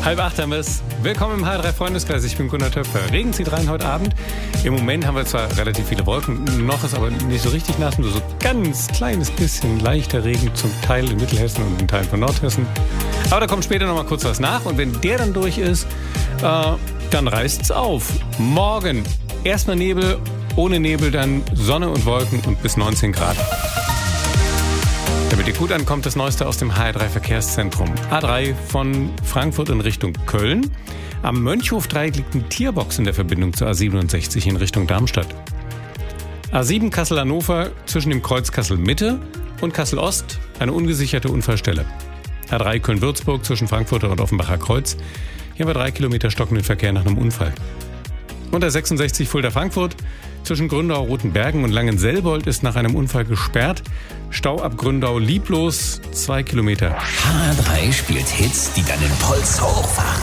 7:30 haben wir es. Willkommen im H3 Freundeskreis. Ich bin Gunnar Töpfer. Regen zieht rein heute Abend. Im Moment haben wir zwar relativ viele Wolken, noch ist aber nicht so richtig nass, nur so ganz kleines bisschen leichter Regen, zum Teil in Mittelhessen und in Teilen von Nordhessen. Aber da kommt später noch mal kurz was nach und wenn der dann durch ist, dann reißt's auf. Morgen erstmal Nebel, ohne Nebel dann Sonne und Wolken und bis 19 Grad. Damit ihr gut ankommt, das Neueste aus dem HR3 Verkehrszentrum. A3 von Frankfurt in Richtung Köln. Am Mönchhof-Dreieck liegt ein Tierbox in der Verbindung zur A67 in Richtung Darmstadt. A7 Kassel-Hannover zwischen dem Kreuz Kassel-Mitte und Kassel-Ost eine ungesicherte Unfallstelle. A3 Köln-Würzburg zwischen Frankfurter und Offenbacher Kreuz. Hier haben wir 3 Kilometer stockenden Verkehr nach einem Unfall. Und der 66 Fulda-Frankfurt zwischen Gründau-Rotenbergen und Langenselbold ist nach einem Unfall gesperrt. Stau ab Gründau lieblos 2 Kilometer. HR3 spielt Hits, die deinen Puls hochfahren.